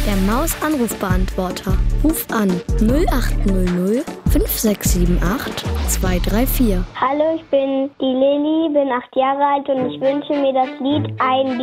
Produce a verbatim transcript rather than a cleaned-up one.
Der Maus-Anrufbeantworter. Ruf an null acht null null fünf sechs sieben acht zwei drei vier. Hallo, ich bin die Lilly, bin acht Jahre alt und ich wünsche mir das Lied Ein